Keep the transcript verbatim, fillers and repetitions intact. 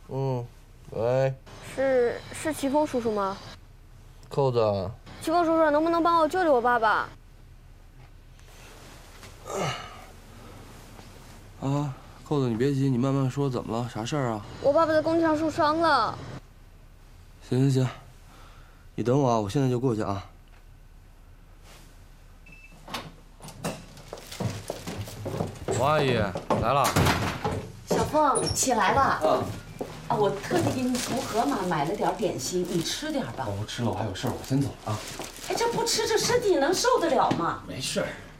嗯，喂， 是是齐峰叔叔吗？ 扣子， 齐峰叔叔，能不能帮我救救我爸爸？ 啊，扣子，你别急，你慢慢说，怎么了？啥事儿啊？ 我爸爸在工地上受伤了。 行行行，你等我啊，我现在就过去啊。王阿姨来了。 小凤起来了。 啊。 啊，我特地给你从河马买了点点心，你吃点吧。 我吃了，我还有事儿，我先走了啊。 哎，这不吃这身体能受得了吗？ 没事儿。